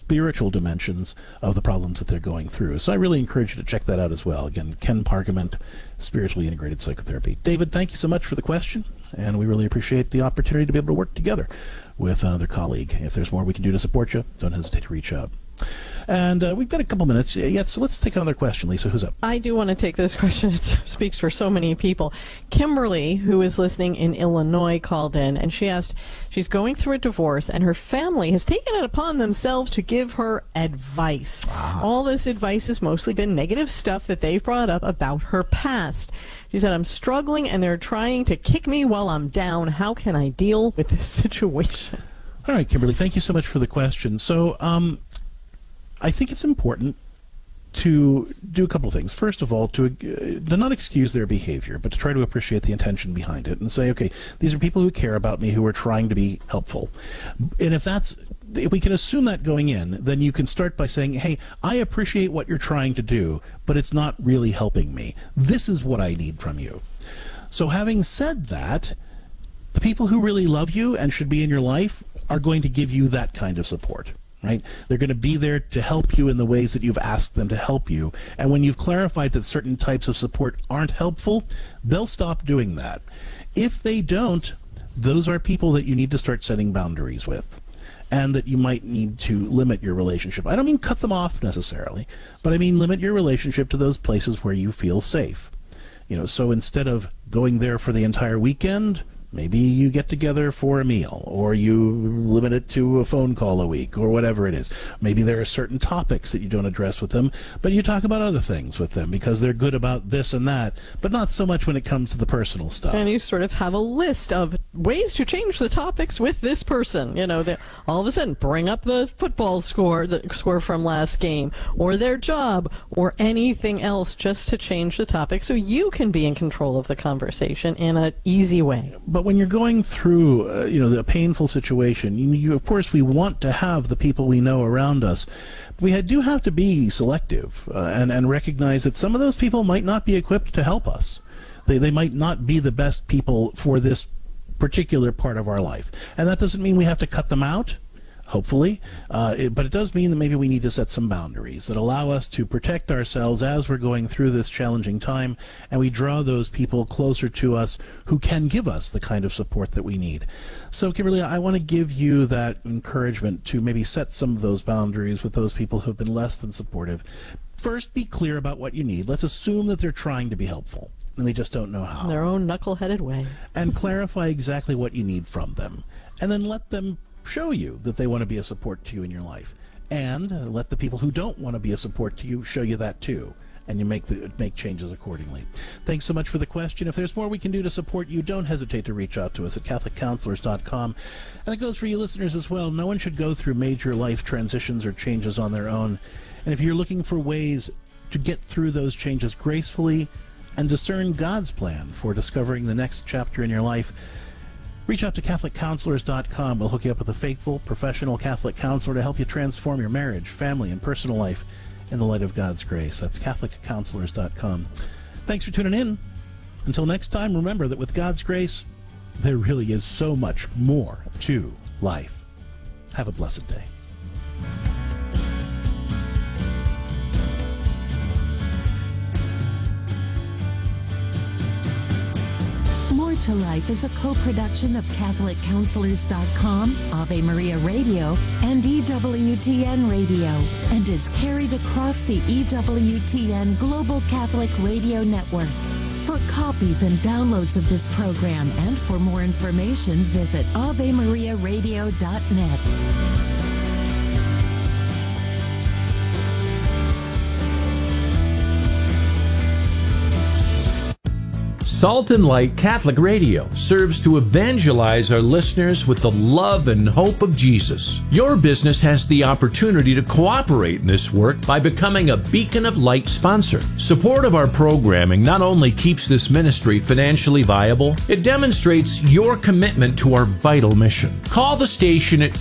spiritual dimensions of the problems that they're going through. So I really encourage you to check that out as well. Again, Ken Pargament, Spiritually Integrated Psychotherapy. David, thank you so much for the question, and we really appreciate the opportunity to be able to work together with another colleague. If there's more we can do to support you, don't hesitate to reach out. And we've got a couple minutes yet, so let's take another question. Lisa, who's up? I do want to take this question. It speaks for so many people. Kimberly, who is listening in Illinois, called in, and she asked, she's going through a divorce, and her family has taken it upon themselves to give her advice. All this advice has mostly been negative stuff that they've brought up about her past. She said, I'm struggling, and they're trying to kick me while I'm down. How can I deal with this situation? All right, Kimberly, thank you so much for the question. So, I think it's important to do a couple of things. First of all, to not excuse their behavior, but to try to appreciate the intention behind it and say, okay, these are people who care about me, who are trying to be helpful. And if we can assume that going in, then you can start by saying, hey, I appreciate what you're trying to do, but it's not really helping me. This is what I need from you. So having said that, the people who really love you and should be in your life are going to give you that kind of support. Right? They're going to be there to help you in the ways that you've asked them to help you. And when you've clarified that certain types of support aren't helpful, they'll stop doing that. If they don't, those are people that you need to start setting boundaries with, and that you might need to limit your relationship. I don't mean cut them off necessarily, but I mean limit your relationship to those places where you feel safe. So instead of going there for the entire weekend, maybe you get together for a meal, or you limit it to a phone call a week, or whatever it is. Maybe there are certain topics that you don't address with them, but you talk about other things with them because they're good about this and that, but not so much when it comes to the personal stuff. And you sort of have a list of ways to change the topics with this person. All of a sudden bring up the football score, the score from last game, or their job, or anything else, just to change the topic so you can be in control of the conversation in an easy way. But when you're going through, the painful situation, of course, we want to have the people we know around us. We do have to be selective and recognize that some of those people might not be equipped to help us. They might not be the best people for this particular part of our life. And that doesn't mean we have to cut them out, hopefully, but it does mean that maybe we need to set some boundaries that allow us to protect ourselves as we're going through this challenging time, and we draw those people closer to us who can give us the kind of support that we need. So, Kimberly, I want to give you that encouragement to maybe set some of those boundaries with those people who have been less than supportive. First, be clear about what you need. Let's assume that they're trying to be helpful, and they just don't know how. In their own knuckle-headed way. And clarify exactly what you need from them. And then let them show you that they want to be a support to you in your life, and let the people who don't want to be a support to you show you that too, and you make changes accordingly. Thanks so much for the question. If there's more we can do to support you, don't hesitate to reach out to us at CatholicCounselors.com. And it goes for you listeners as well. No one should go through major life transitions or changes on their own, and if you're looking for ways to get through those changes gracefully and discern God's plan for discovering the next chapter in your life, reach out to CatholicCounselors.com. We'll hook you up with a faithful, professional Catholic counselor to help you transform your marriage, family, and personal life in the light of God's grace. That's CatholicCounselors.com. Thanks for tuning in. Until next time, remember that with God's grace, there really is so much more to life. Have a blessed day. More to Life is a co-production of CatholicCounselors.com, Ave Maria Radio, and EWTN Radio, and is carried across the EWTN Global Catholic Radio Network. For copies and downloads of this program and for more information, visit AveMariaRadio.net. Salt and Light Catholic Radio serves to evangelize our listeners with the love and hope of Jesus. Your business has the opportunity to cooperate in this work by becoming a Beacon of Light sponsor. Support of our programming not only keeps this ministry financially viable, it demonstrates your commitment to our vital mission. Call the station at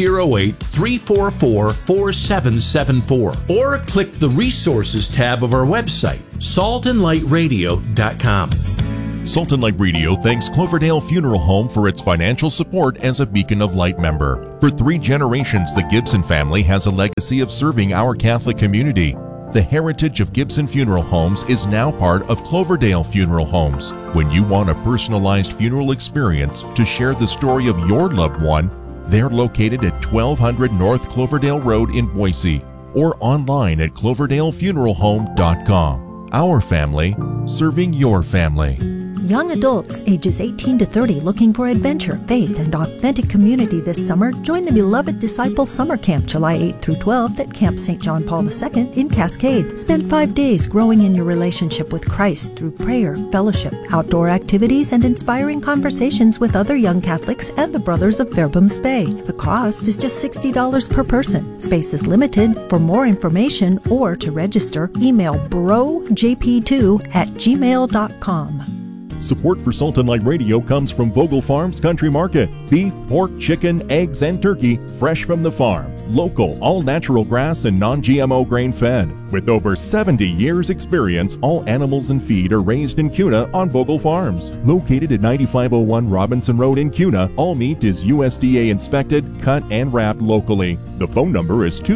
208-344-4774 or click the Resources tab of our website, saltandlightradio.com. Salt and Light Radio thanks Cloverdale Funeral Home for its financial support as a Beacon of Light member. For 3 generations, the Gibson family has a legacy of serving our Catholic community. The heritage of Gibson Funeral Homes is now part of Cloverdale Funeral Homes. When you want a personalized funeral experience to share the story of your loved one, they're located at 1200 North Cloverdale Road in Boise or online at cloverdalefuneralhome.com. Our family, serving your family. Young adults ages 18 to 30 looking for adventure, faith, and authentic community this summer, join the Beloved Disciple Summer Camp July 8 through 12 at Camp St. John Paul II in Cascade. Spend 5 days growing in your relationship with Christ through prayer, fellowship, outdoor activities, and inspiring conversations with other young Catholics and the Brothers of Fairbanks Bay. The cost is just $60 per person. Space is limited. For more information or to register, email brojp2@gmail.com. Support for Salt and Light Radio comes from Vogel Farms Country Market. Beef, pork, chicken, eggs, and turkey, fresh from the farm. Local, all-natural grass and non-GMO grain-fed. With over 70 years' experience, all animals and feed are raised in Kuna on Vogel Farms. Located at 9501 Robinson Road in Kuna, all meat is USDA inspected, cut, and wrapped locally. The phone number is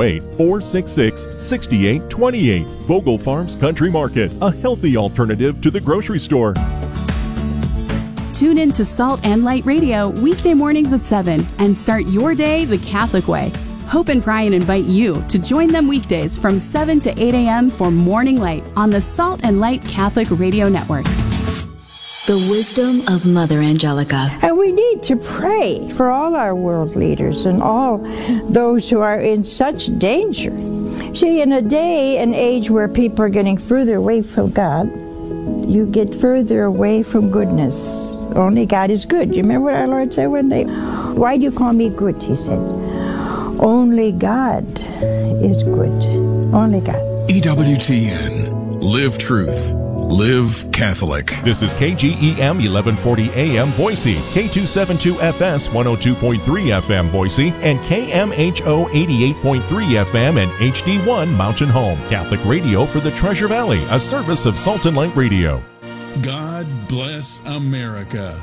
208-466-6828. Vogel Farms Country Market, a healthy alternative to the grocery store. Tune in to Salt and Light Radio weekday mornings at 7 and start your day the Catholic way. Hope and Brian invite you to join them weekdays from 7 to 8 a.m. for Morning Light on the Salt and Light Catholic Radio Network. The wisdom of Mother Angelica. And we need to pray for all our world leaders and all those who are in such danger. See, in a day and age where people are getting further away from God, you get further away from goodness. Only God is good. You remember what our Lord said one day? Why do you call me good? He said. Only God is good. Only God. EWTN. Live truth. Live Catholic. This is KGEM 1140 AM Boise, K272FS 102.3 FM Boise, and KMHO 88.3 FM and HD1 Mountain Home. Catholic radio for the Treasure Valley, a service of Salt and Light Radio. God bless America.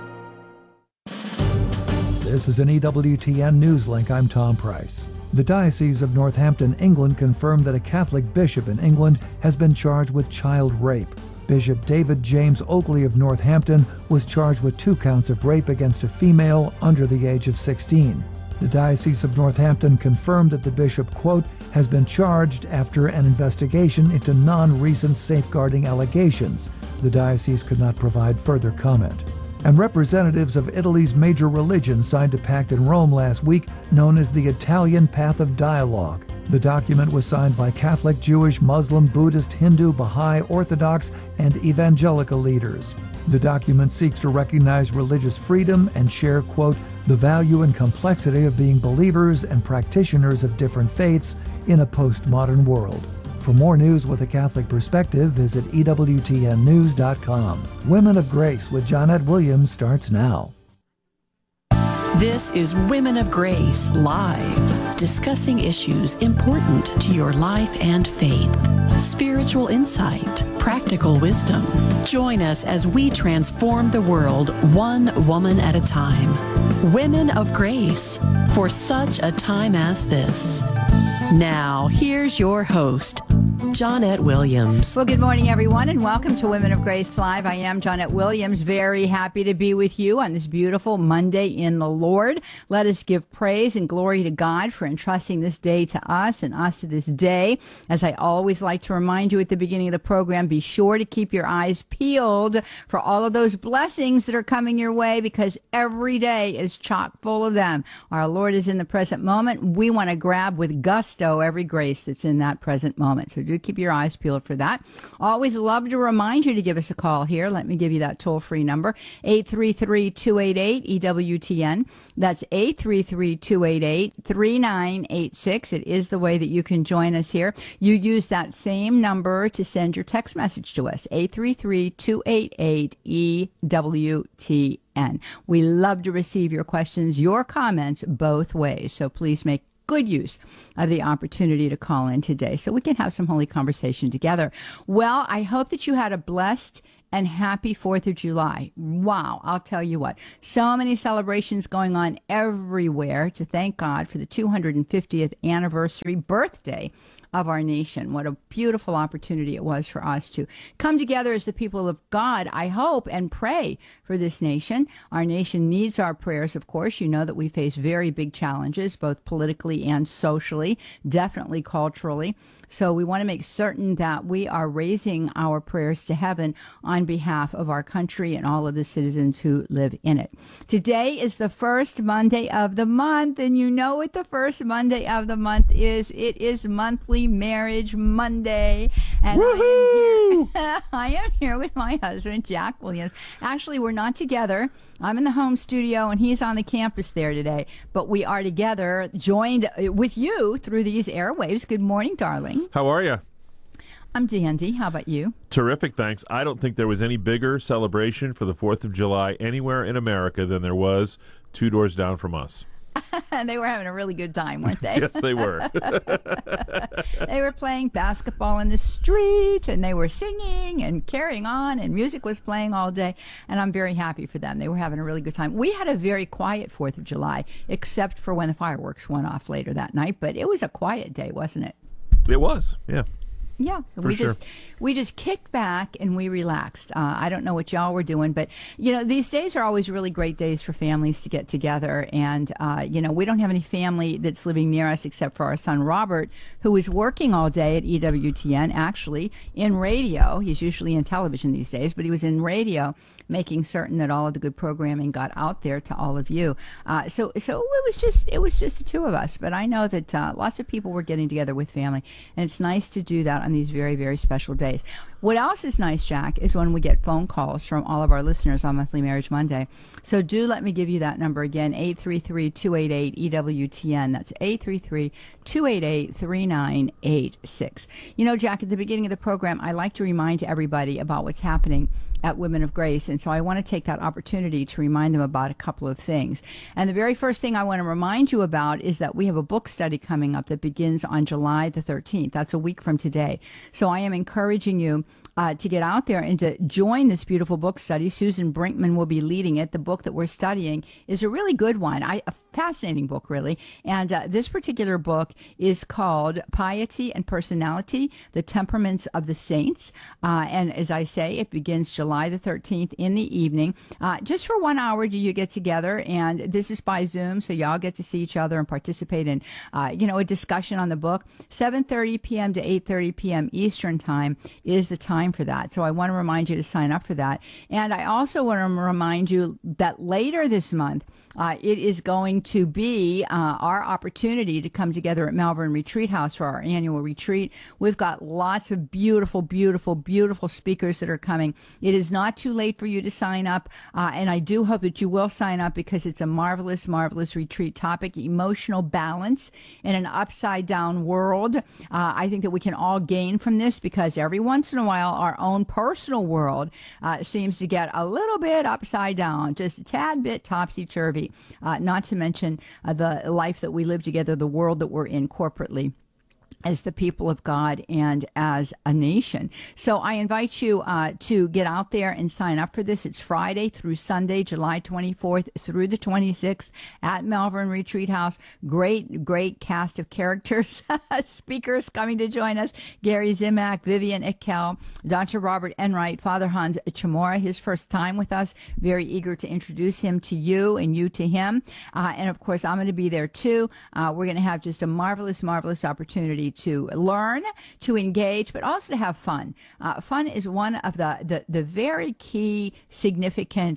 This is an EWTN News Link. I'm Tom Price. The Diocese of Northampton, England confirmed that a Catholic bishop in England has been charged with child rape. Bishop David James Oakley of Northampton was charged with 2 counts of rape against a female under the age of 16. The Diocese of Northampton confirmed that the bishop, quote, has been charged after an investigation into non-recent safeguarding allegations. The diocese could not provide further comment. And representatives of Italy's major religion signed a pact in Rome last week known as the Italian Path of Dialogue. The document was signed by Catholic, Jewish, Muslim, Buddhist, Hindu, Baha'i, Orthodox, and evangelical leaders. The document seeks to recognize religious freedom and share, quote, the value and complexity of being believers and practitioners of different faiths in a postmodern world. For more news with a Catholic perspective, visit EWTNnews.com. Women of Grace with Jonette Williams starts now. This is Women of Grace Live, discussing issues important to your life and faith. Spiritual insight, practical wisdom. Join us as we transform the world one woman at a time. Women of Grace, for such a time as this. Now, here's your host, Jonette Williams. Well, good morning, everyone, and welcome to Women of Grace Live. I am Jonette Williams, very happy to be with you on this beautiful Monday in the Lord. Let us give praise and glory to God for entrusting this day to us and us to this day. As I always like to remind you at the beginning of the program, be sure to keep your eyes peeled for all of those blessings that are coming your way, because every day is chock full of them. Our Lord is in the present moment. We want to grab with gusto every grace that's in that present moment. So do keep your eyes peeled for that. Always love to remind you to give us a call here. Let me give you that toll-free number, 833-288-EWTN. That's 833-288-3986. It is the way that you can join us here. You use that same number to send your text message to us, 833-288-EWTN. We love to receive your questions, your comments both ways. So please make good use of the opportunity to call in today so we can have some holy conversation together. Well, I hope that you had a blessed and happy 4th of July. Wow, I'll tell you what. So many celebrations going on everywhere to thank God for the 250th anniversary birthday of our nation. What a beautiful opportunity it was for us to come together as the people of God, I hope, and pray for this nation. Our nation needs our prayers, of course. You know that we face very big challenges, both politically and socially, definitely culturally. So we want to make certain that we are raising our prayers to heaven on behalf of our country and all of the citizens who live in it. Today is the first Monday of the month, and you know what the first Monday of the month is. It is Monthly Marriage Monday. And I am here with my husband, Jack Williams. Actually, we're not together. I'm in the home studio and he's on the campus there today, but we are together, joined with you through these airwaves. Good morning, darling. How are you? I'm dandy. How about you? Terrific, thanks. I don't think there was any bigger celebration for the 4th of July anywhere in America than there was 2 doors down from us. They were having a really good time, weren't they? Yes, they were. They were playing basketball in the street, and they were singing and carrying on, and music was playing all day, and I'm very happy for them. They were having a really good time. We had a very quiet 4th of July, except for when the fireworks went off later that night, but it was a quiet day, wasn't it? It was, yeah. Yeah, we just kicked back and we relaxed. I don't know what y'all were doing, but these days are always really great days for families to get together. And we don't have any family that's living near us except for our son Robert, who is working all day at EWTN, actually in radio. He's usually in television these days, but he was in radio, making certain that all of the good programming got out there to all of you. So it was just the two of us. But I know that lots of people were getting together with family, and it's nice to do that on these very, very special days. What else is nice, Jack, is when we get phone calls from all of our listeners on Monthly Marriage Monday. So do let me give you that number again, 833-288-EWTN. That's 833-288-3986. Jack, at the beginning of the program, I like to remind everybody about what's happening at Women of Grace. And so I want to take that opportunity to remind them about a couple of things. And the very first thing I want to remind you about is that we have a book study coming up that begins on July the 13th. That's a week from today. So I am encouraging you to get out there and to join this beautiful book study. Susan Brinkman will be leading it. The book that we're studying is a really good one, a fascinating book, really. And this particular book is called Piety and Personality, The Temperaments of the Saints. And as I say, it begins July the 13th in the evening. Just for 1 hour do you get together, and this is by Zoom, so y'all get to see each other and participate in, a discussion on the book. 7:30 p.m. to 8:30 p.m. Eastern Time is the time for that. So I want to remind you to sign up for that. And I also want to remind you that later this month, it is going to be our opportunity to come together at Malvern Retreat House for our annual retreat. We've got lots of beautiful, beautiful, beautiful speakers that are coming. It is not too late for you to sign up, and I do hope that you will sign up because it's a marvelous, marvelous retreat topic, emotional balance in an upside-down world. I think that we can all gain from this because every once in a while our own personal world seems to get a little bit upside down, just a tad bit topsy-turvy, not to mention the life that we live together, the world that we're in corporately as the people of God and as a nation. So I invite you to get out there and sign up for this. It's Friday through Sunday, July 24th through the 26th at Malvern Retreat House. Great, great cast of characters, speakers coming to join us. Gary Zimak, Vivian Ickel, Dr. Robert Enright, Father Hans Chamora, his first time with us. Very eager to introduce him to you and you to him. And of course, I'm going to be there too. We're going to have just a marvelous, marvelous opportunity to learn, to engage, but also to have fun. Fun is one of the very key significant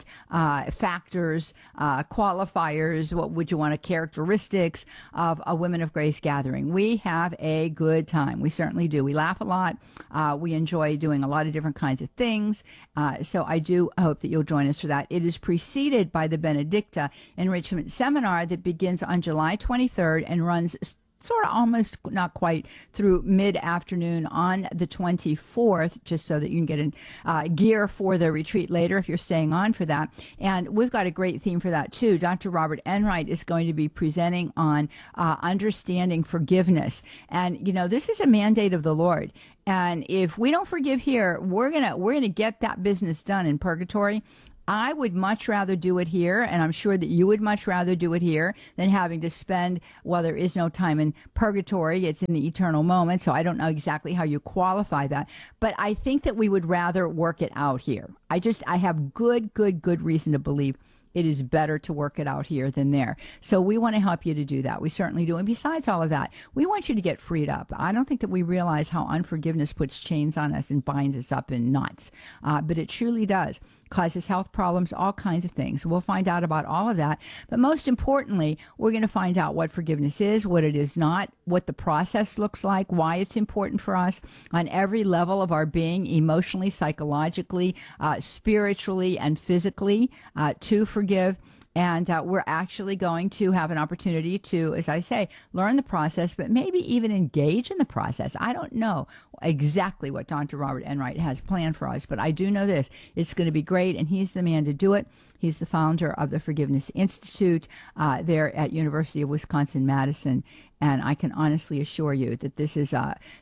factors, qualifiers, what would you want to, characteristics of a Women of Grace gathering. We have a good time. We certainly do. We laugh a lot. We enjoy doing a lot of different kinds of things. So I do hope that you'll join us for that. It is preceded by the Benedicta Enrichment Seminar that begins on July 23rd and runs sort of almost not quite through mid-afternoon on the 24th, just so that you can get in gear for the retreat later if you're staying on for that. And we've got a great theme for that too. Dr. Robert Enright is going to be presenting on understanding forgiveness. And, you know, this is a mandate of the Lord. And if we don't forgive here, we're gonna get that business done in purgatory. I would much rather do it here, and I'm sure that you would much rather do it here than having to spend, well, there is no time in purgatory. It's in the eternal moment, so I don't know exactly how you qualify that. But I think that we would rather work it out here. I have good reason to believe it is better to work it out here than there. So we want to help you to do that. We certainly do. And besides all of that, we want you to get freed up. I don't think that we realize how unforgiveness puts chains on us and binds us up in knots. But it truly does. Causes health problems, all kinds of things. We'll find out about all of that. But most importantly, we're going to find out what forgiveness is, what it is not, what the process looks like, why it's important for us on every level of our being, emotionally, psychologically, spiritually, and physically, to forgive. And we're actually going to have an opportunity to, as I say, learn the process, but maybe even engage in the process. I don't know exactly what Dr. Robert Enright has planned for us, but I do know this. It's going to be great, and he's the man to do it. He's the founder of the Forgiveness Institute there at University of Wisconsin-Madison, and I can honestly assure you that this is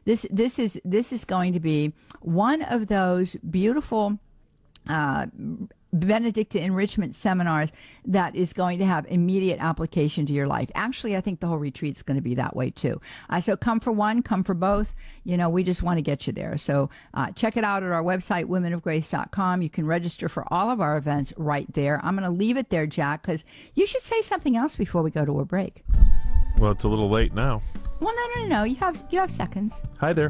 going to be one of those beautiful Benedictine enrichment seminars that is going to have immediate application to your life. Actually, I think the whole retreat is going to be that way too. So come for one, come for both. You know, we just want to get you there. So check it out at our website, womenofgrace.com. You can register for all of our events right there. I'm going to leave it there, Jack, because you should say something else before we go to a break. Well, it's a little late now. Well, no. You have seconds. Hi there.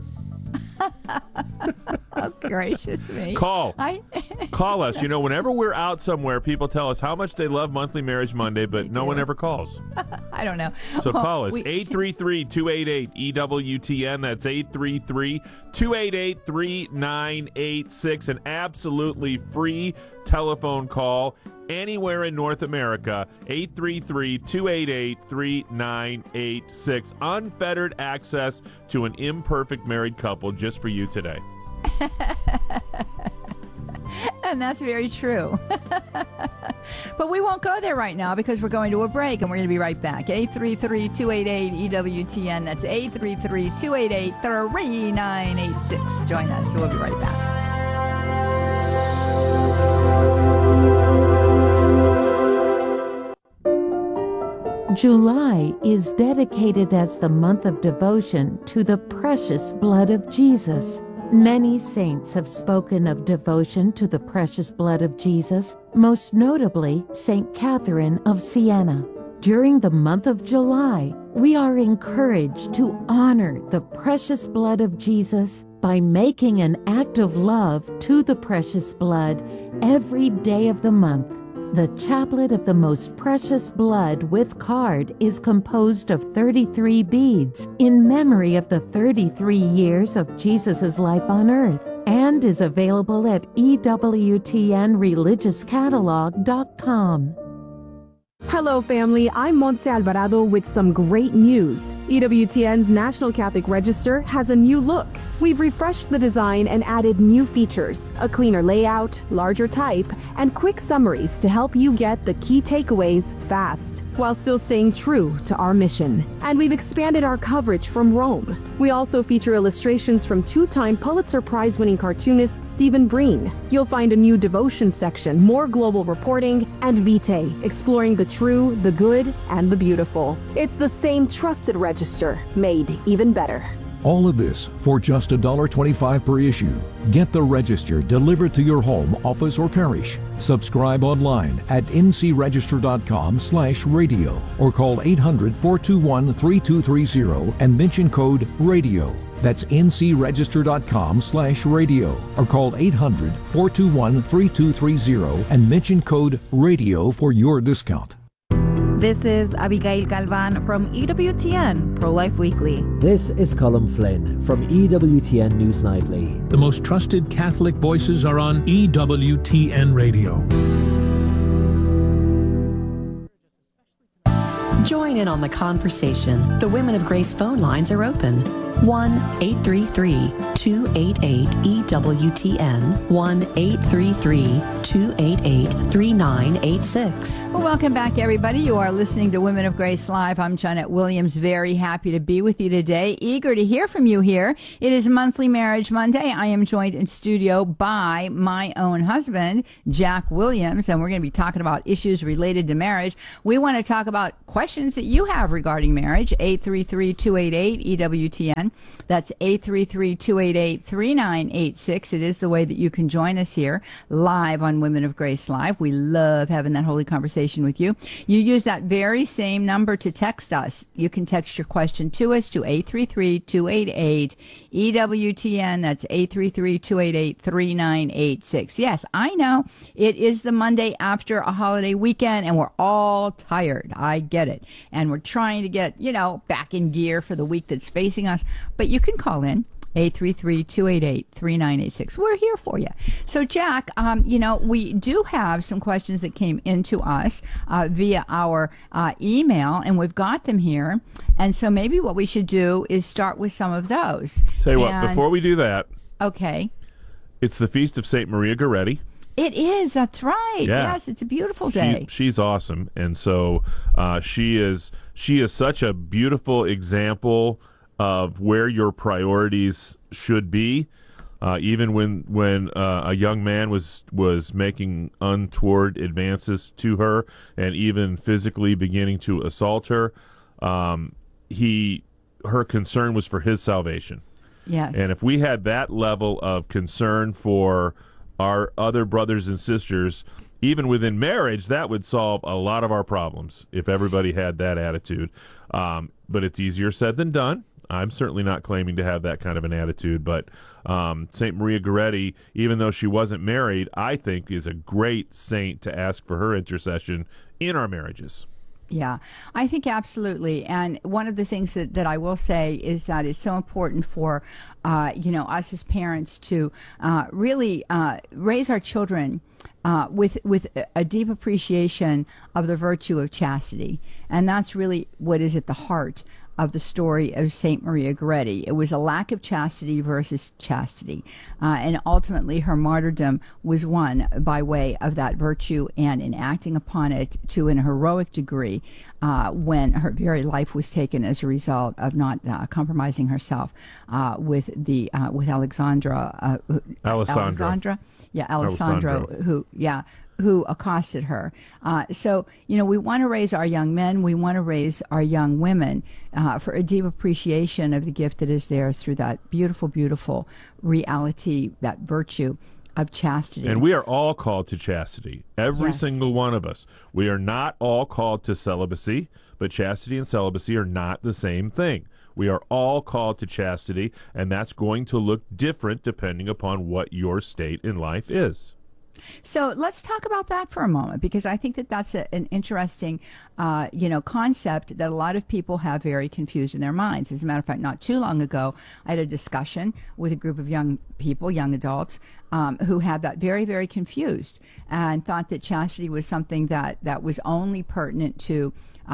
Oh, gracious me. Call us. You know, whenever we're out somewhere, people tell us how much they love Monthly Marriage Monday, but no one ever calls. I don't know. So call us, 833-288-EWTN. That's 833-288-3986. An absolutely free telephone call anywhere in North America, 833-288-3986. Unfettered access to an imperfect married couple just for you today. And that's very true. But we won't go there right now because we're going to a break, and we're going to be right back. 833-288-EWTN. That's 833-288-3986. Join us. We'll be right back. July is dedicated as the month of devotion to the precious blood of Jesus. Many saints have spoken of devotion to the precious blood of Jesus, most notably St. Catherine of Siena. During the month of July, we are encouraged to honor the precious blood of Jesus by making an act of love to the precious blood every day of the month. The Chaplet of the Most Precious Blood with card is composed of 33 beads in memory of the 33 years of Jesus' life on earth and is available at EWTNReligiousCatalog.com. Hello, family. I'm Montse Alvarado with some great news. EWTN's National Catholic Register has a new look. We've refreshed the design and added new features, a cleaner layout, larger type, and quick summaries to help you get the key takeaways fast, while still staying true to our mission. And we've expanded our coverage from Rome. We also feature illustrations from two-time Pulitzer Prize-winning cartoonist Stephen Breen. You'll find a new devotion section, more global reporting, and Vitae, exploring the true, the good, and the beautiful. It's the same trusted register, made even better. All of this for just $1.25 per issue. Get the register delivered to your home, office, or parish. Subscribe online at ncregister.com/radio or call 800-421-3230 and mention code RADIO. That's ncregister.com/radio or call 800-421-3230 and mention code RADIO for your discount. This is Abigail Galvan from EWTN Pro-Life Weekly. This is Colin Flynn from EWTN News Nightly. The most trusted Catholic voices are on EWTN Radio. Join Join in on the conversation. The Women of Grace phone lines are open. 1-833-288-EWTN. 1-833-288-3986. Well, welcome back, everybody. You are listening to Women of Grace Live. I'm Janet Williams. Very happy to be with you today. Eager to hear from you here. It is Monthly Marriage Monday. I am joined in studio by my own husband, Jack Williams, and we're going to be talking about issues related to marriage. We want to talk about questions that you have regarding marriage. 833-288-EWTN. That's 833-288-3986. It is the way that you can join us here live on Women of Grace Live. We love having that holy conversation with you. You use that very same number to text us. You can text your question to us to 833-288-EWTN. That's 833-288-3986. Yes, I know it is the Monday after a holiday weekend and we're all tired. I get it. And we're trying to get, back in gear for the week that's facing us. But you can call in 833-288-3986. We're here for you. So, Jack, we do have some questions that came into us via our email, and we've got them here. And so maybe what we should do is start with some of those. Tell you what, before we do that, okay, it's the Feast of St. Maria Goretti. It is. That's right. Yeah. Yes, it's a beautiful day. She's awesome, and so she is such a beautiful example of where your priorities should be. Even when a young man was making untoward advances to her and even physically beginning to assault her, her concern was for his salvation. Yes. And if we had that level of concern for our other brothers and sisters, even within marriage, that would solve a lot of our problems if everybody had that attitude. But it's easier said than done. I'm certainly not claiming to have that kind of an attitude, but St. Maria Goretti, even though she wasn't married, I think is a great saint to ask for her intercession in our marriages. Yeah, I think absolutely. And one of the things that I will say is that it's so important for, us as parents to really raise our children with a deep appreciation of the virtue of chastity. And that's really what is at the heart of the story of St. Maria Goretti. It was a lack of chastity versus chastity. And ultimately, her martyrdom was won by way of that virtue and in acting upon it to an heroic degree when her very life was taken as a result of not compromising herself with Alessandra. Yeah, Alessandro, who accosted her. So, we want to raise our young men, we want to raise our young women for a deep appreciation of the gift that is theirs through that beautiful, beautiful reality, that virtue of chastity. And we are all called to chastity, every Yes. single one of us. We are not all called to celibacy, but chastity and celibacy are not the same thing. We are all called to chastity, and that's going to look different depending upon what your state in life is. So let's talk about that for a moment, because I think that that's an interesting, concept that a lot of people have very confused in their minds. As a matter of fact, not too long ago, I had a discussion with a group of young people, young adults, who had that very, very confused and thought that chastity was something that was only pertinent to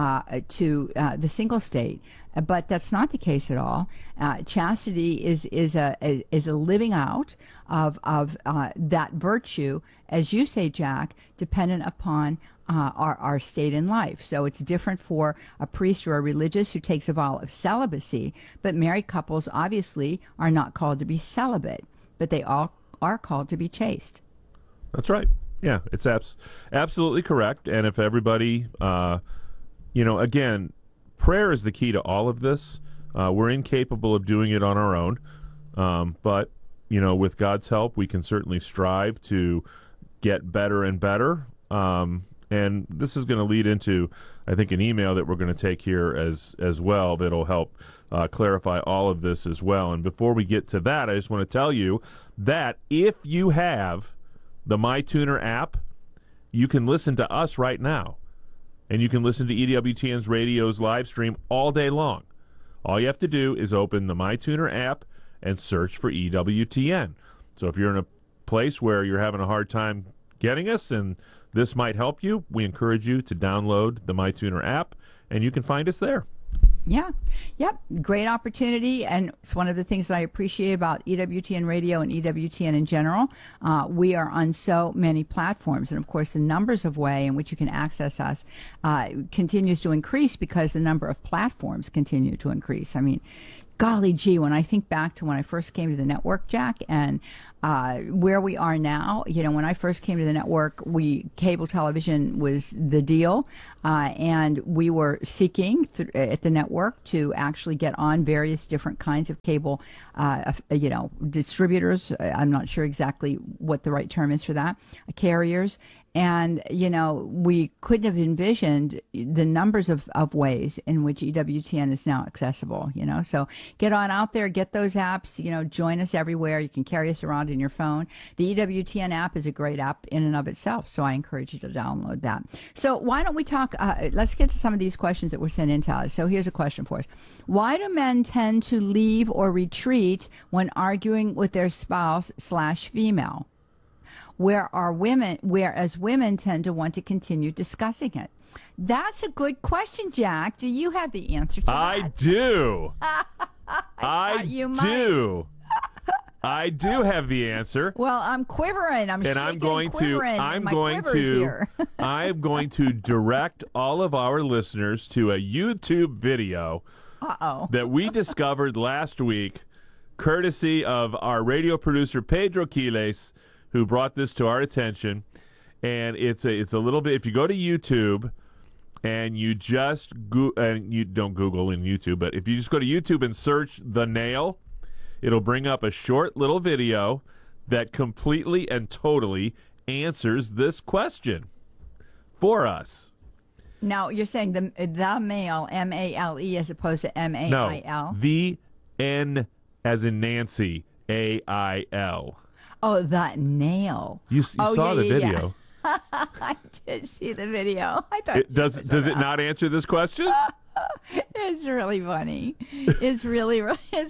the single state. But that's not the case at all. Chastity is a living out of that virtue, as you say, Jack, dependent upon our state in life. So it's different for a priest or a religious who takes a vow of celibacy, but married couples obviously are not called to be celibate, but they all are called to be chaste. That's right. Yeah, it's absolutely correct. And if everybody, again, prayer is the key to all of this. We're incapable of doing it on our own, but with God's help, we can certainly strive to get better and better. And this is going to lead into, I think, an email that we're going to take here as well that'll help clarify all of this as well. And before we get to that, I just want to tell you that if you have the MyTuner app, you can listen to us right now. And you can listen to EWTN's radio's live stream all day long. All you have to do is open the MyTuner app and search for EWTN. So if you're in a place where you're having a hard time getting us and this might help you, we encourage you to download the MyTuner app and you can find us there. Yeah. Yep. Great opportunity. And it's one of the things that I appreciate about EWTN Radio and EWTN in general. We are on so many platforms. And of course, the numbers of way in which you can access us continues to increase because the number of platforms continue to increase. I mean, golly gee, when I think back to when I first came to the network, Jack, and where we are now, when I first came to the network, cable television was the deal, and we were seeking at the network to actually get on various different kinds of cable, distributors. I'm not sure exactly what the right term is for that, carriers. And, we couldn't have envisioned the numbers of ways in which EWTN is now accessible, So get on out there, get those apps, join us everywhere. You can carry us around in your phone. The EWTN app is a great app in and of itself, so I encourage you to download that. So why don't we talk, let's get to some of these questions that were sent in to us. So here's a question for us. Why do men tend to leave or retreat when arguing with their spouse/female? Whereas women tend to want to continue discussing it? That's a good question, Jack. Do you have the answer to that? I do. I do have the answer. Well, I'm quivering. I'm going to direct all of our listeners to a YouTube video that we discovered last week, courtesy of our radio producer Pedro Quiles, who brought this to our attention. And it's a little bit, if you go to YouTube and you just and you don't Google in YouTube, but if you just go to YouTube and search The Nail, it'll bring up a short little video that completely and totally answers this question for us. Now, you're saying the male, M-A-L-E, as opposed to M-A-I-L? No, the N as in Nancy, A-I-L. Oh, The Nail. You saw the video. Yeah. I did see the video. I thought does it not answer this question? It's really funny. It's really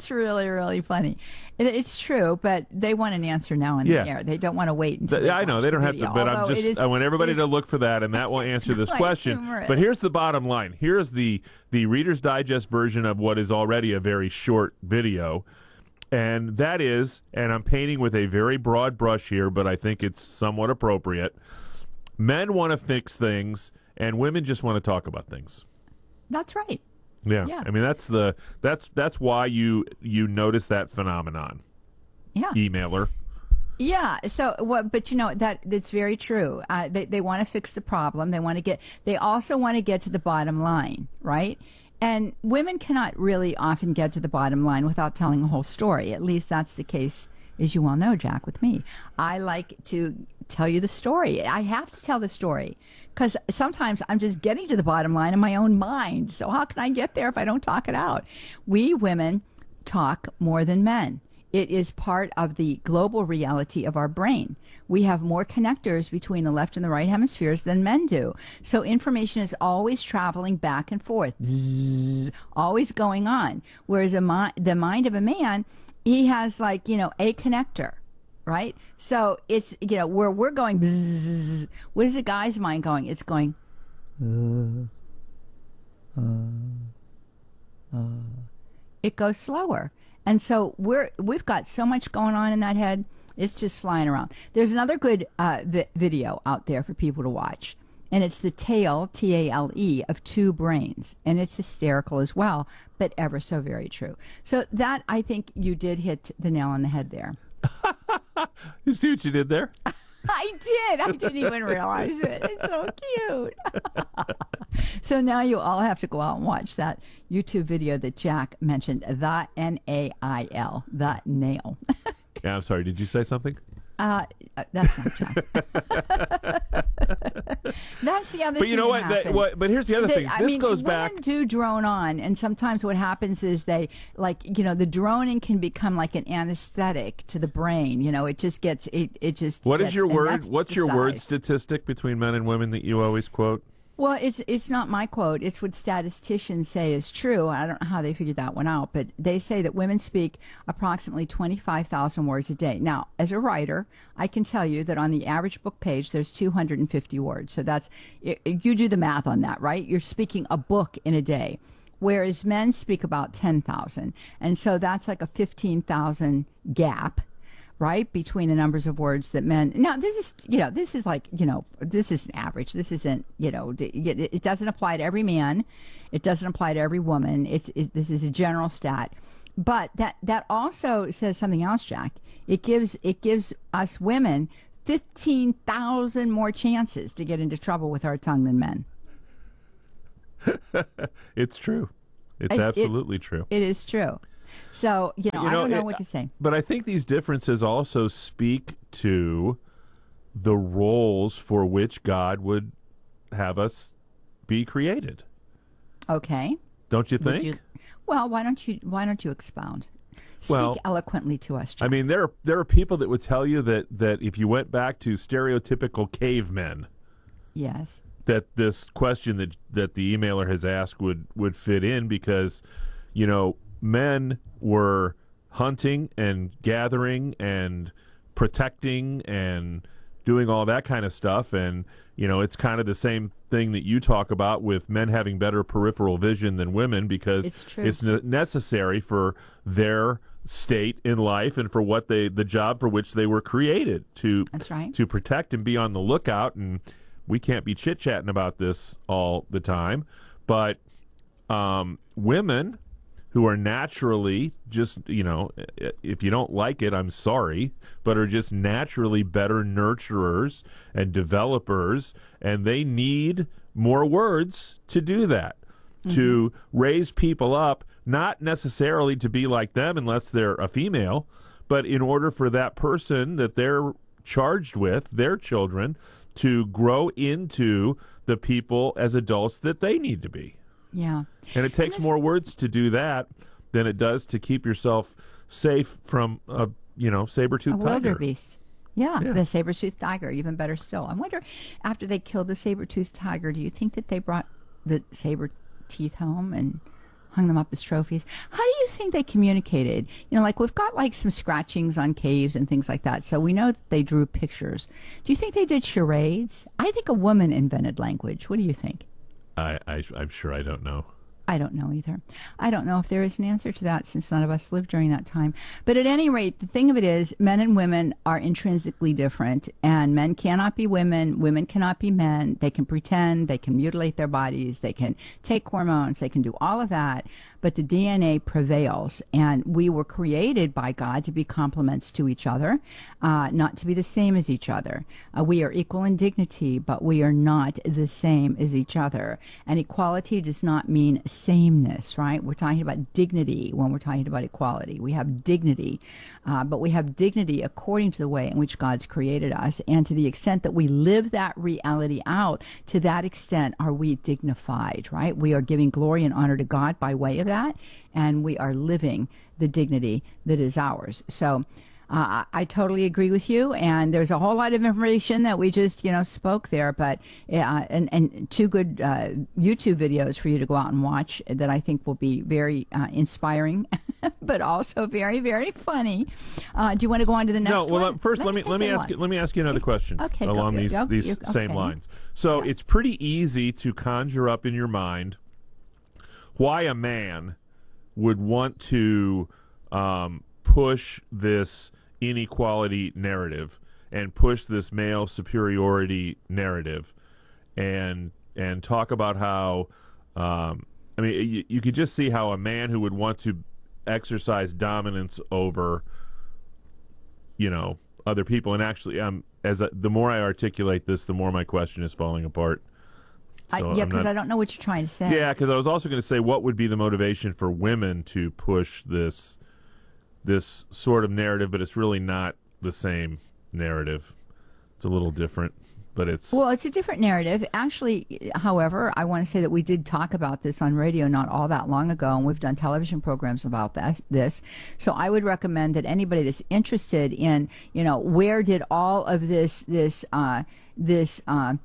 funny. It's true, but they want an answer now on the air. They don't want to wait until I know they don't have to, but I want everybody to look for that, and that will answer this question. Humorous. But here's the bottom line. Here's the Reader's Digest version of what is already a very short video. And that is, and I'm painting with a very broad brush here, but I think it's somewhat appropriate. Men want to fix things, and women just want to talk about things. That's right. Yeah. I mean, that's why you notice that phenomenon. Yeah. Emailer. Yeah. So but that's very true. They want to fix the problem. They also want to get to the bottom line, right? And women cannot really often get to the bottom line without telling a whole story. At least that's the case, as you well know, Jack, with me. I like to tell you the story. I have to tell the story because sometimes I'm just getting to the bottom line in my own mind. So how can I get there if I don't talk it out? We women talk more than men. It is part of the global reality of our brain. We have more connectors between the left and the right hemispheres than men do. So information is always traveling back and forth, always going on. Whereas the mind of a man, he has a connector, right? So it's, where we're going, bzzz, what is a guy's mind going? It's going, it goes slower. And so we've got so much going on in that head, it's just flying around. There's another good video out there for people to watch, and it's the tale, T-A-L-E, of two brains, and it's hysterical as well, but ever so very true. So that, I think you did hit the nail on the head there. You see what you did there? I did. I didn't even realize it. It's so cute. So now you all have to go out and watch that YouTube video that Jack mentioned, The N-A-I-L, The Nail. Yeah, I'm sorry. Did you say something? That's not Jack. That's the other thing. But you know what? But here's the other thing. This goes back. Women do drone on, and sometimes what happens is they, the droning can become like an anesthetic to the brain. It just gets, it just. What is your word? What's your word statistic between men and women that you always quote? Well, it's not my quote. It's what statisticians say is true. I don't know how they figured that one out, but they say that women speak approximately 25,000 words a day. Now, as a writer, I can tell you that on the average book page, there's 250 words. So that's, you do the math on that, right? You're speaking a book in a day, whereas men speak about 10,000. And so that's like a 15,000 gap, right, between the numbers of words that men. Now, this is an average. This isn't, it doesn't apply to every man. It doesn't apply to every woman. This is a general stat. But that also says something else, Jack. It gives us women 15,000 more chances to get into trouble with our tongue than men. It's true. It's absolutely true. It is true. So, I don't know what to say. But I think these differences also speak to the roles for which God would have us be created. Okay. Don't you think? Well, why don't you expound? Speak eloquently to us, John. I mean, there are people that would tell you that if you went back to stereotypical cavemen, yes, that this question that the emailer has asked would fit in because, men were hunting and gathering and protecting and doing all that kind of stuff. And, it's kind of the same thing that you talk about with men having better peripheral vision than women because it's necessary for their state in life and for the job for which they were created to protect and be on the lookout. And we can't be chit-chatting about this all the time. But women who are naturally just, if you don't like it, I'm sorry, but are just naturally better nurturers and developers, and they need more words to do that, to raise people up, not necessarily to be like them unless they're a female, but in order for that person that they're charged with, their children, to grow into the people as adults that they need to be. Yeah. And it takes more words to do that than it does to keep yourself safe from a, saber-toothed tiger. Wildebeest. Yeah, the saber-toothed tiger, even better still. I wonder, after they killed the saber-toothed tiger, do you think that they brought the saber teeth home and hung them up as trophies? How do you think they communicated? We've got some scratchings on caves and things like that, so we know that they drew pictures. Do you think they did charades? I think a woman invented language. What do you think? I'm sure I don't know. I don't know either. I don't know if there is an answer to that since none of us lived during that time. But at any rate, the thing of it is, men and women are intrinsically different, and men cannot be women, women cannot be men. They can pretend, they can mutilate their bodies, they can take hormones, they can do all of that, but the DNA prevails, and we were created by God to be complements to each other, not to be the same as each other. We are equal in dignity, but we are not the same as each other. And equality does not mean sameness, right? We're talking about dignity when we're talking about equality. We have dignity, but we have dignity according to the way in which God's created us, and to the extent that we live that reality out, to that extent are we dignified, right? We are giving glory and honor to God by way of that, and we are living the dignity that is ours. So I totally agree with you, and there's a whole lot of information that we just spoke there, but and two good YouTube videos for you to go out and watch that I think will be very inspiring but also very, very funny. Do you want to go on to the next one? No, well, first let me ask you another question along these same lines. So it's pretty easy to conjure up in your mind why a man would want to push this inequality narrative and push this male superiority narrative and talk about how you could just see how a man who would want to exercise dominance over other people, and actually the more I articulate this, the more my question is falling apart. So because I don't know what you're trying to say. Yeah, because I was also going to say, what would be the motivation for women to push this sort of narrative, but it's really not the same narrative. It's a little different, but it's a different narrative. Actually, however, I want to say that we did talk about this on radio not all that long ago, and we've done television programs about this. So I would recommend that anybody that's interested in, where did all of this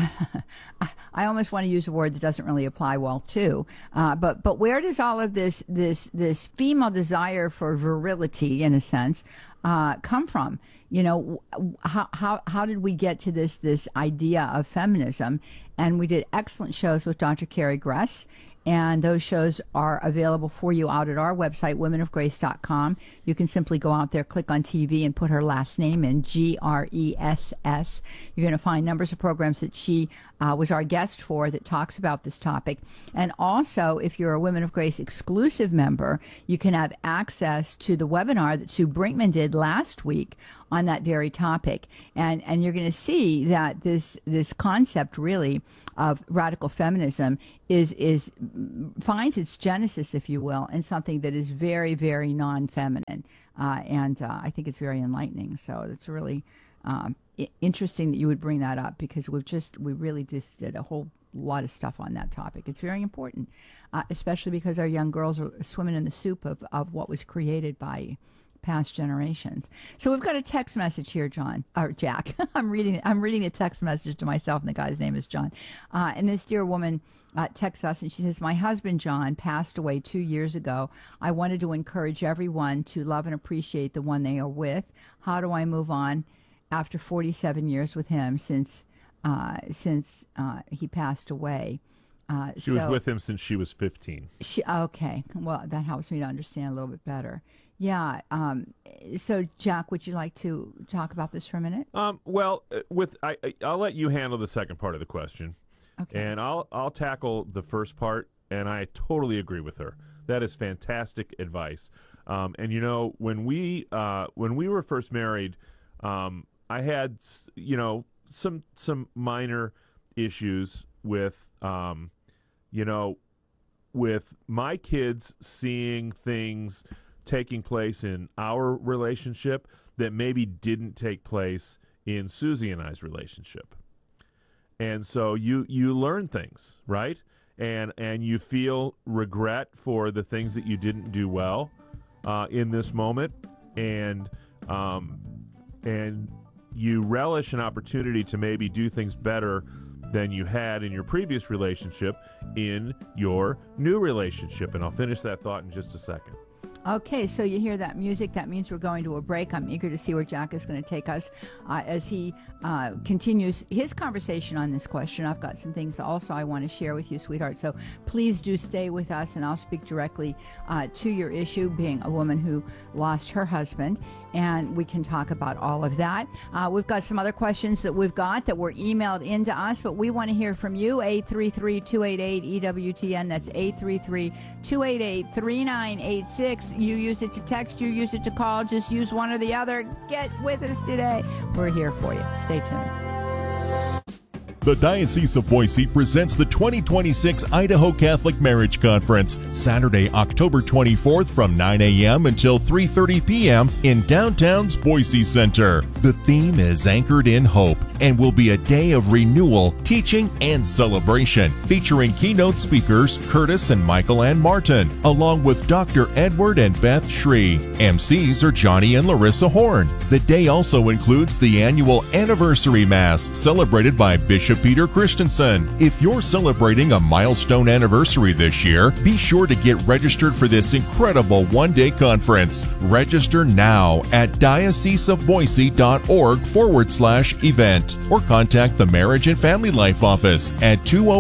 I almost want to use a word that doesn't really apply well too. But where does all of this female desire for virility, in a sense, come from? You know, how did we get to this idea of feminism? And we did excellent shows with Dr. Carrie Gress. And those shows are available for you out at our website, womenofgrace.com. You can simply go out there, click on TV, and put her last name in, Gress. You're going to find numbers of programs that she was our guest for that talks about this topic. And also, if you're a Women of Grace exclusive member, you can have access to the webinar that Sue Brinkman did last week on that very topic. And you're going to see that this concept really of radical feminism finds its genesis, if you will, in something that is very, very non-feminine. And I think it's very enlightening. So it's really interesting that you would bring that up, because we really just did a whole lot of stuff on that topic. It's very important, especially because our young girls are swimming in the soup of what was created by past generations. So we've got a text message here, John, or Jack. I'm reading a text message to myself, and the guy's name is John. And this dear woman texts us, and she says, "My husband, John, passed away 2 years ago. I wanted to encourage everyone to love and appreciate the one they are with. How do I move on after 47 years with him since he passed away?" She was with him since she was 15. Okay. Well, that helps me to understand a little bit better. Yeah. So, Jack, would you like to talk about this for a minute? Well, I'll let you handle the second part of the question. Okay. And I'll tackle the first part, and I totally agree with her. That is fantastic advice. And you know, when we were first married, I had some minor issues with with my kids seeing things taking place in our relationship that maybe didn't take place in Susie and I's relationship. And so you learn things, right? And you feel regret for the things that you didn't do well in this moment, and you relish an opportunity to maybe do things better than you had in your previous relationship in your new relationship. And I'll finish that thought in just a second. Okay, so you hear that music. That means we're going to a break. I'm eager to see where Jack is going to take us as he continues his conversation on this question. I've got some things also I want to share with you, sweetheart. So please do stay with us, and I'll speak directly to your issue, being a woman who lost her husband, and we can talk about all of that. We've got some other questions that were emailed into us, but we want to hear from you. 833-288-EWTN. That's 833-288-3986. You use it to text, you use it to call, just use one or the other. Get with us today. We're here for you. Stay tuned. The Diocese of Boise presents the 2026 Idaho Catholic Marriage Conference, Saturday, October 24th from 9 a.m. until 3:30 p.m. in downtown's Boise Center. The theme is Anchored in Hope and will be a day of renewal, teaching, and celebration, featuring keynote speakers Curtis and Michael Ann Martin, along with Dr. Edward and Beth Shree. MCs are Johnny and Larissa Horn. The day also includes the annual Anniversary Mass, celebrated by Bishop Peter Christensen. If you're celebrating a milestone anniversary this year, be sure to get registered for this incredible one-day conference. Register now at dioceseofboise.org/event or contact the Marriage and Family Life Office at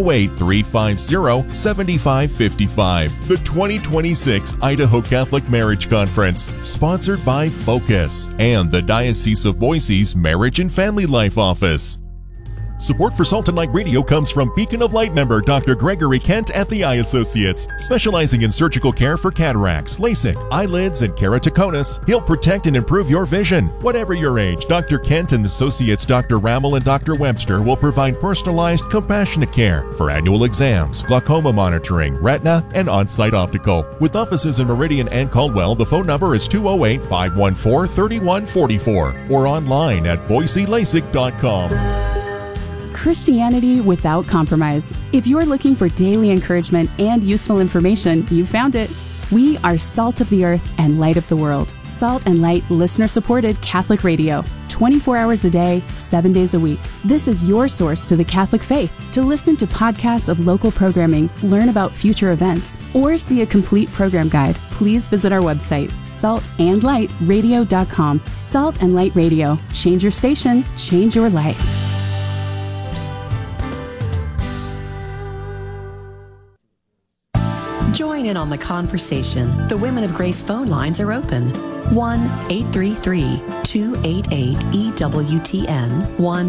208-350-7555. The 2026 Idaho Catholic Marriage Conference, sponsored by Focus and the Diocese of Boise's Marriage and Family Life Office. Support for Salt and Light Radio comes from Beacon of Light member Dr. Gregory Kent at the Eye Associates, specializing in surgical care for cataracts, LASIK, eyelids, and keratoconus. He'll protect and improve your vision. Whatever your age, Dr. Kent and Associates Dr. Rammel and Dr. Webster will provide personalized, compassionate care for annual exams, glaucoma monitoring, retina, and on-site optical. With offices in Meridian and Caldwell, the phone number is 208-514-3144 or online at boiselasik.com. Christianity without compromise. If you're looking for daily encouragement and useful information, you found it. We are Salt of the Earth and Light of the World. Salt and Light listener-supported Catholic radio. 24 hours a day, 7 days a week. This is your source to the Catholic faith. To listen to podcasts of local programming, learn about future events, or see a complete program guide, please visit our website, saltandlightradio.com. Salt and Light Radio. Change your station, change your life. Join in on the conversation. The Women of Grace phone lines are open. 1-833-288-EWTN.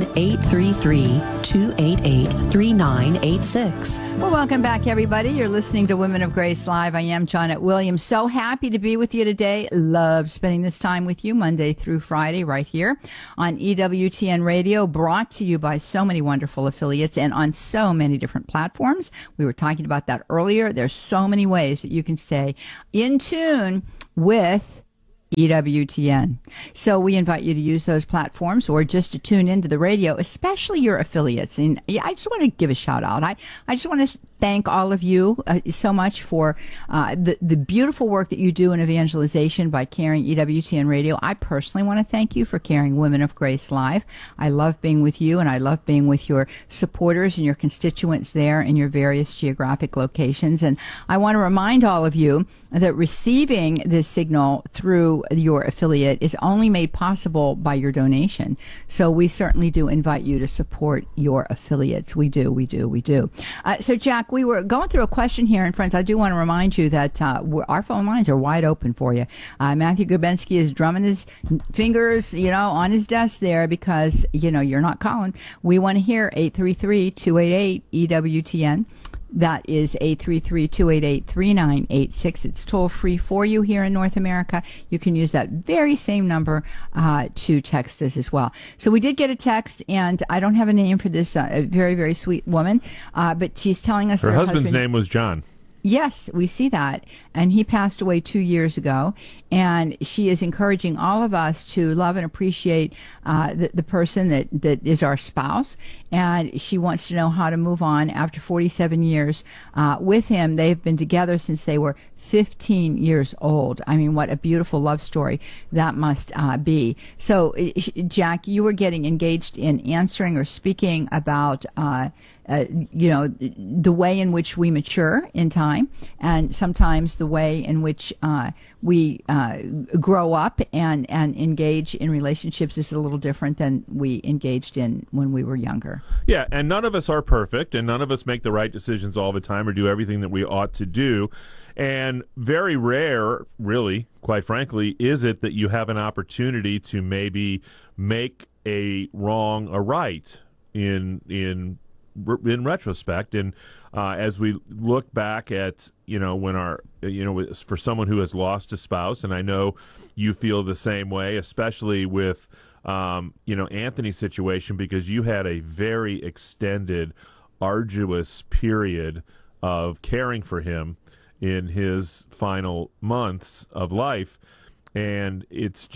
1-833-288-3986. Well, welcome back, everybody. You're listening to Women of Grace Live. I am Janet Williams. So happy to be with you today. Love spending this time with you Monday through Friday right here on EWTN Radio, brought to you by so many wonderful affiliates and on so many different platforms. We were talking about that earlier. There's so many ways that you can stay in tune with EWTN. So we invite you to use those platforms or just to tune into the radio, especially your affiliates. And I just want to give a shout out. I just want to thank all of you so much for the beautiful work that you do in evangelization by carrying EWTN Radio. I personally want to thank you for carrying Women of Grace Live. I love being with you, and I love being with your supporters and your constituents there in your various geographic locations. And I want to remind all of you that receiving this signal through your affiliate is only made possible by your donation. So we certainly do invite you to support your affiliates. We do. So Jack, we were going through a question here, and friends, I do want to remind you that our phone lines are wide open for you. Matthew Grabensky is drumming his fingers, on his desk there because, you're not calling. We want to hear 833-288-EWTN. That is 833-288-3986. It's toll free for you here in North America. You can use that very same number to text us as well. So we did get a text, and I don't have a name for this very, very sweet woman, but she's telling us her husband's name was John. Yes, we see that. And he passed away 2 years ago. And she is encouraging all of us to love and appreciate the person that is our spouse. And she wants to know how to move on after 47 years with him. They've been together since they were 15 years old. I mean, what a beautiful love story that must be. So, Jack, you were getting engaged in answering or speaking about the way in which we mature in time, and sometimes the way in which we grow up and engage in relationships is a little different than we engaged in when we were younger. Yeah, and none of us are perfect, and none of us make the right decisions all the time or do everything that we ought to do. And very rare, really, quite frankly, is it that you have an opportunity to maybe make a wrong a right in retrospect. And as we look back at, when for someone who has lost a spouse, and I know you feel the same way, especially with, Anthony's situation, because you had a very extended, arduous period of caring for him in his final months of life. And it's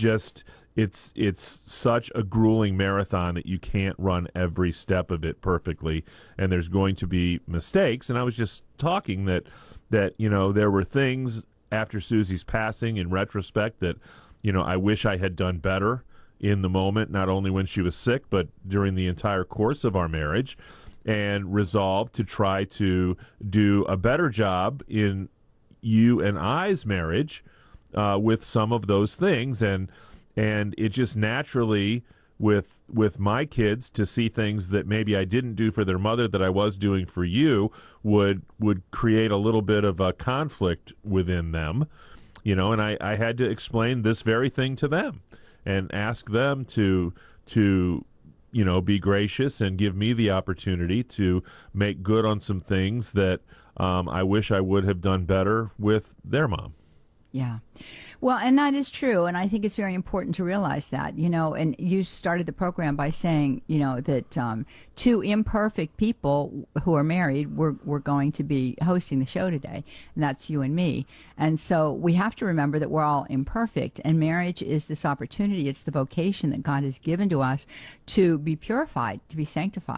such a grueling marathon that you can't run every step of it perfectly, and there's going to be mistakes. And I was just talking that there were things after Susie's passing in retrospect that I wish I had done better in the moment, not only when she was sick but during the entire course of our marriage, and resolved to try to do a better job in you and I's marriage with some of those things. And it just naturally, with my kids, to see things that maybe I didn't do for their mother that I was doing for you would create a little bit of a conflict within them, and I had to explain this very thing to them and ask them to be gracious and give me the opportunity to make good on some things that I wish I would have done better with their mom. Yeah. Well, and that is true. And I think it's very important to realize that, and you started the program by saying, that two imperfect people who are married, we're going to be hosting the show today. And that's you and me. And so we have to remember that we're all imperfect. And marriage is this opportunity. It's the vocation that God has given to us to be purified, to be sanctified.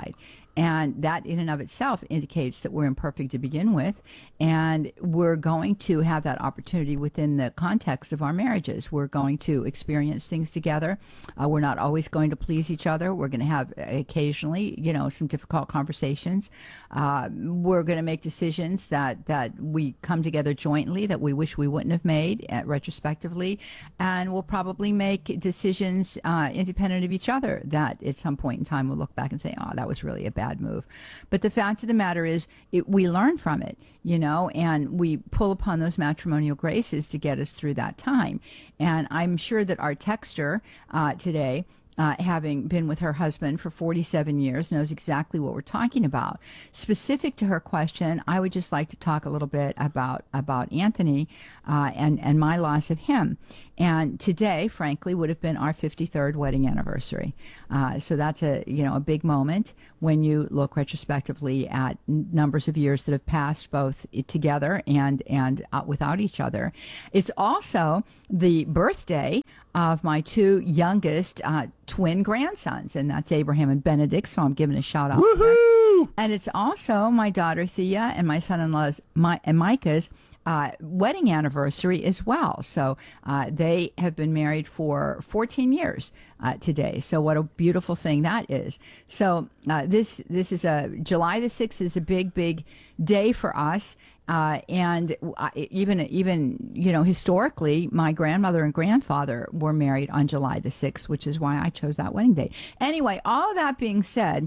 And that in and of itself indicates that we're imperfect to begin with. And we're going to have that opportunity within the context of our marriages. We're going to experience things together. We're not always going to please each other. We're going to have occasionally, some difficult conversations. We're going to make decisions that we come together jointly that we wish we wouldn't have made retrospectively. And we'll probably make decisions independent of each other that at some point in time we'll look back and say, oh, that was really a bad move. But the fact of the matter is we learn from it, and we pull upon those matrimonial graces to get us through that time. And I'm sure that our texter today, having been with her husband for 47 years, knows exactly what we're talking about. Specific to her question, I would just like to talk a little bit about Anthony and my loss of him. And today, frankly, would have been our 53rd wedding anniversary. So that's a big moment when you look retrospectively at numbers of years that have passed both together and without each other. It's also the birthday of my two youngest twin grandsons, and that's Abraham and Benedict, so I'm giving a shout out. Woohoo! And it's also my daughter Thea and my son-in-law's Micah's wedding anniversary as well. So they have been married for 14 years today. So what a beautiful thing that is. So this is July the 6th is a big day for us. And even historically, my grandmother and grandfather were married on July the 6th, which is why I chose that wedding day. Anyway, all of that being said,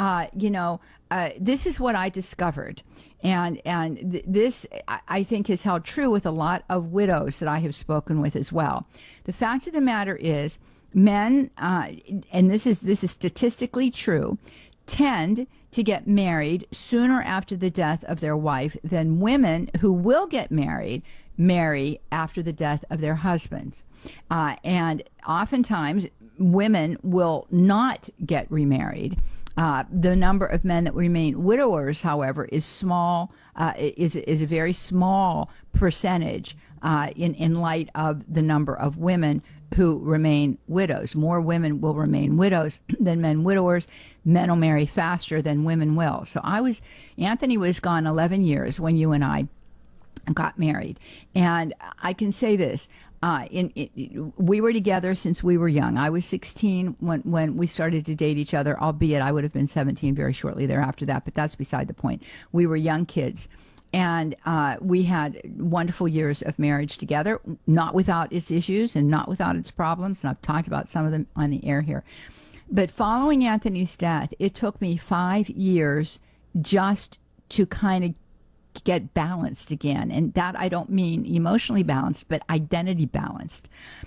this is what I discovered. And this, I think, has held true with a lot of widows that I have spoken with as well. The fact of the matter is, men, and this is statistically true, tend to get married sooner after the death of their wife than women who will get marry after the death of their husbands. And oftentimes, women will not get remarried. The number of men that remain widowers, however, is small. Is a very small percentage in light of the number of women who remain widows. More women will remain widows than men widowers. Men will marry faster than women will. So Anthony was gone 11 years when you and I got married, and I can say this. We were together since we were young. I was 16 when we started to date each other, albeit I would have been 17 very shortly thereafter that, but that's beside the point. We were young kids, and we had wonderful years of marriage together, not without its issues and not without its problems, and I've talked about some of them on the air here. But following Anthony's death, it took me 5 years just to kind of get balanced again. And that I don't mean emotionally balanced, but identity balanced.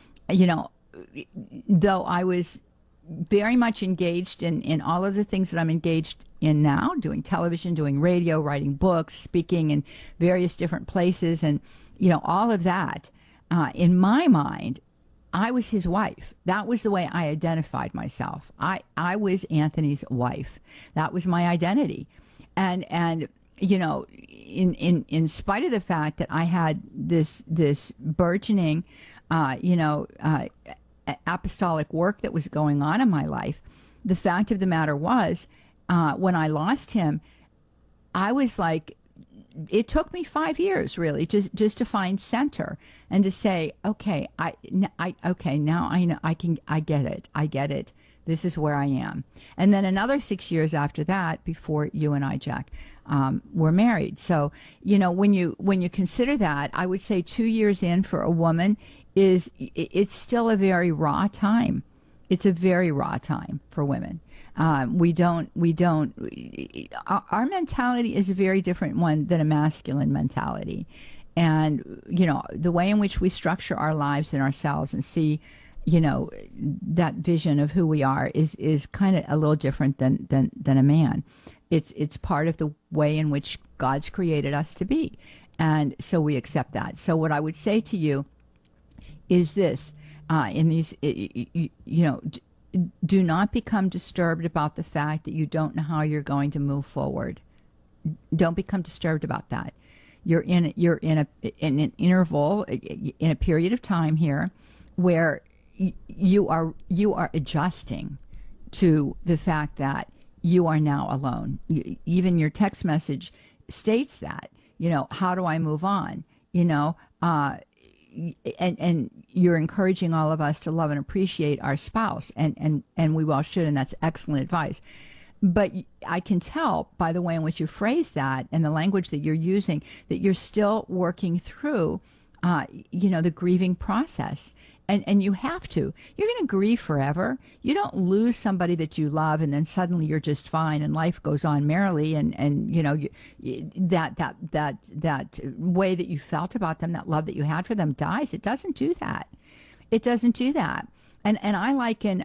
Though I was very much engaged in all of the things that I'm engaged in now, doing television, doing radio, writing books, speaking in various different places, and, all of that, in my mind, I was his wife. That was the way I identified myself. I was Anthony's wife. That was my identity. And in spite of the fact that I had this burgeoning, apostolic work that was going on in my life, the fact of the matter was, when I lost him, I was like, it took me 5 years really just to find center and to say, okay, now I know, I get it. This is where I am. And then another 6 years after that, before you and I, Jack, were married. So, when you consider that, I would say 2 years in for a woman it's still a very raw time. It's a very raw time for women. Our mentality is a very different one than a masculine mentality. And, the way in which we structure our lives and ourselves and see, that vision of who we are is kind of a little different than a man. It's part of the way in which God's created us to be. And so we accept that. So what I would say to you is this, do not become disturbed about the fact that you don't know how you're going to move forward. Don't become disturbed about that. You're in an interval, in a period of time here where you are adjusting to the fact that you are now alone. Even your text message states that, how do I move on? And you're encouraging all of us to love and appreciate our spouse, and we well should, and that's excellent advice. But I can tell by the way in which you phrase that and the language that you're using that you're still working through, the grieving process. And you have to. You're going to grieve forever. You don't lose somebody that you love and then suddenly you're just fine and life goes on merrily. And that way that you felt about them, that love that you had for them dies. It doesn't do that. It doesn't do that. And I liken,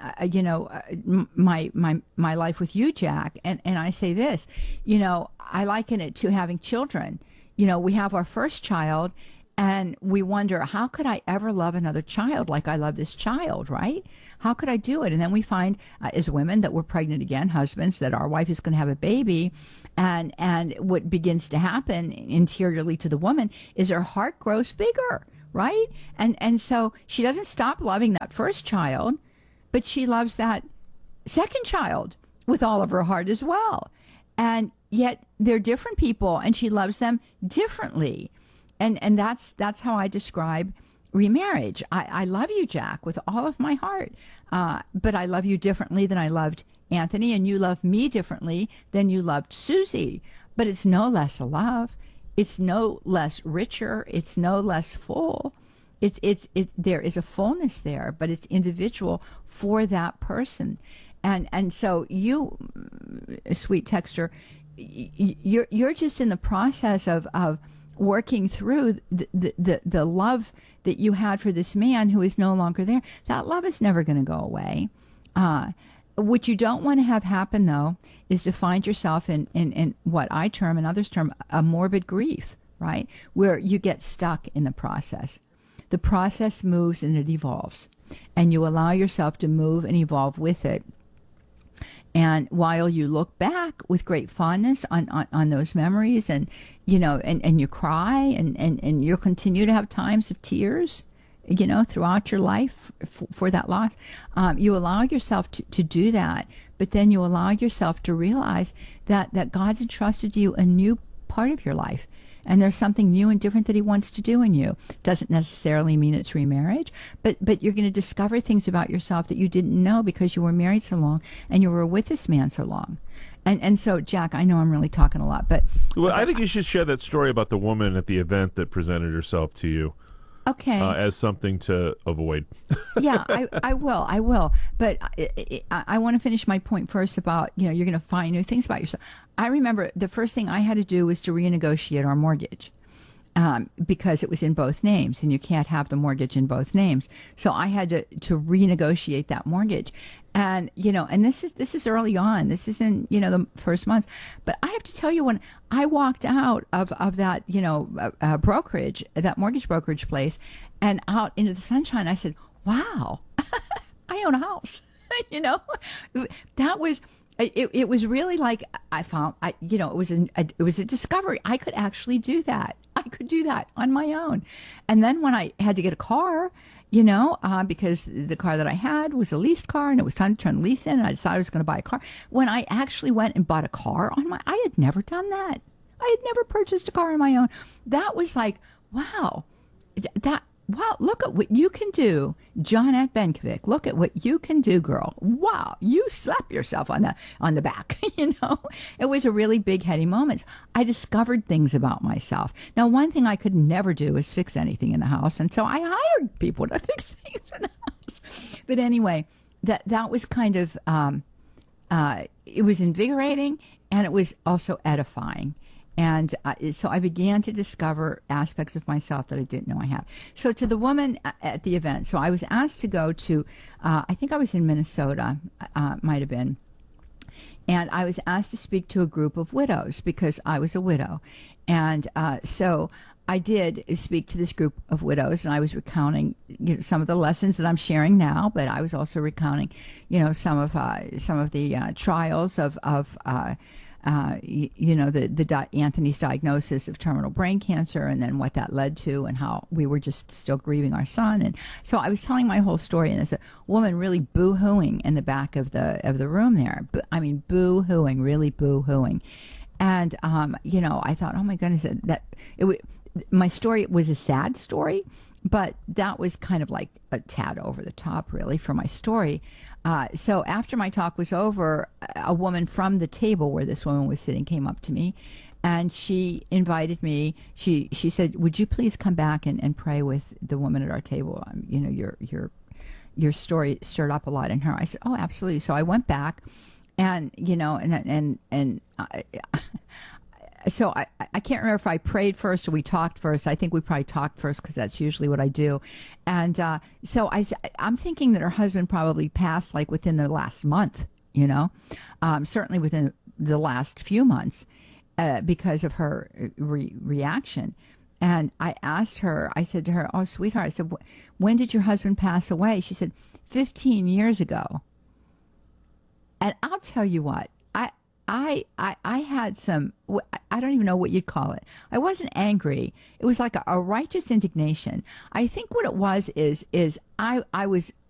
my life with you, Jack, and I say this, I liken it to having children. We have our first child, and we wonder, how could I ever love another child like I love this child, right? How could I do it? And then we find, as women, that we're pregnant again, husbands, that our wife is going to have a baby. And what begins to happen interiorly to the woman is her heart grows bigger, right? And so she doesn't stop loving that first child, but she loves that second child with all of her heart as well. And yet they're different people, and she loves them differently. And that's how I describe remarriage. I love you, Jack, with all of my heart, but I love you differently than I loved Anthony, and you love me differently than you loved Susie. But it's no less a love. It's no less richer. It's no less full. There is a fullness there, but it's individual for that person. And so you, sweet texter, you're just in the process of working through the love that you had for this man who is no longer there. That love is never going to go away. What you don't want to have happen, though, is to find yourself in what I term and others term a morbid grief, right? Where you get stuck in the process. The process moves and it evolves, and you allow yourself to move and evolve with it. And while you look back with great fondness on those memories, and and you cry, and you'll continue to have times of tears, throughout your life for that loss, you allow yourself to do that. But then you allow yourself to realize that God's entrusted you a new part of your life. And there's something new and different that he wants to do in you. Doesn't necessarily mean it's remarriage, but you're going to discover things about yourself that you didn't know because you were married so long and you were with this man so long. And so, Jack, I know I'm really talking a lot, but... Well, I think you should share that story about the woman at the event that presented herself to you. Okay. As something to avoid. Yeah, I will. But I want to finish my point first about, you're going to find new things about yourself. I remember the first thing I had to do was to renegotiate our mortgage because it was in both names, and you can't have the mortgage in both names. So I had to renegotiate that mortgage. And, and this is early on. This is in, the first months. But I have to tell you, when I walked out of that, brokerage, that mortgage brokerage place, and out into the sunshine, I said, wow, I own a house. That was... It was really like I found, it was a discovery. I could actually do that. I could do that on my own. And then when I had to get a car, because the car that I had was a leased car and it was time to turn the lease in, and I decided I was going to buy a car. When I actually went and bought a car I had never done that. I had never purchased a car on my own. That was like, wow, wow, look at what you can do, Johnette Benkovic. Look at what you can do, girl. Wow, you slap yourself on the back, It was a really big, heady moment. I discovered things about myself. Now, one thing I could never do is fix anything in the house, and so I hired people to fix things in the house. But anyway, that was kind of, it was invigorating, and it was also edifying. And so I began to discover aspects of myself that I didn't know I had. So to the woman at the event, so I was asked to go to, I think I was in Minnesota, might have been. And I was asked to speak to a group of widows because I was a widow. And so I did speak to this group of widows, and I was recounting some of the lessons that I'm sharing now, but I was also recounting, some of the trials of Anthony's diagnosis of terminal brain cancer, and then what that led to, and how we were just still grieving our son. And so I was telling my whole story, and there's a woman really boo-hooing in the back of the room there. I mean, boo-hooing, really boo-hooing. And I thought, oh my goodness, my story was a sad story, but that was kind of like a tad over the top, really, for my story. So after my talk was over, a woman from the table where this woman was sitting came up to me, and she invited me. She said, "Would you please come back and pray with the woman at our table? Your story stirred up a lot in her." I said, "Oh, absolutely." So I went back, and so I can't remember if I prayed first or we talked first. I think we probably talked first because that's usually what I do. And so I'm thinking that her husband probably passed like within the last month, certainly within the last few months because of her reaction. And I asked her, I said to her, "Oh, sweetheart," I said, "when did your husband pass away?" She said, 15 years ago. And I'll tell you what, I had some, I don't even know what you'd call it. I wasn't angry. It was like a righteous indignation. I think what it was is I was